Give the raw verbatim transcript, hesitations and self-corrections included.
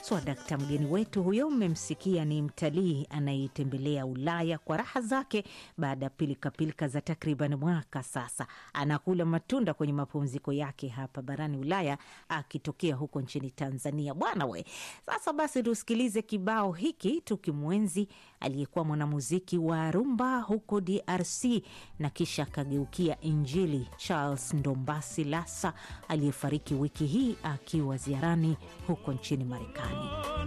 So dakta, mgeni wetu huyo mmemsikia ni mtalii anayetembelea Ulaya kwa raha zake baada pilika pilika za takriban mwaka sasa. Anakula matunda kwenye mapumziko yake hapa barani Ulaya akitokea huko nchini Tanzania. Bwana we. Sasa basi tusikilize kibao hiki tukimwenzi aliyekuwa mwanamuziki wa rumba huko D R C na kisha kageukia Injili, Charles Ndombasi Lasa aliyefariki wiki hii akiwa ziarani huko nchini Marekani.